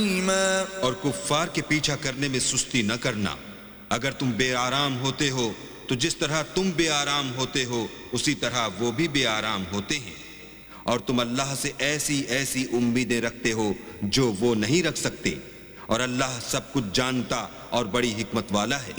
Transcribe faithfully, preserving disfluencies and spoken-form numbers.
और कुफ्फार के पीछा करने में सुस्ती न करना। अगर तुम बेआराम होते हो तो जिस तरह तुम बेआराम होते हो उसी तरह वो भी बेआराम होते हैं। और तुम अल्लाह से ऐसी ऐसी उम्मीदें रखते हो जो वो नहीं रख सकते। और अल्लाह सब कुछ जानता और बड़ी हिकमत वाला है।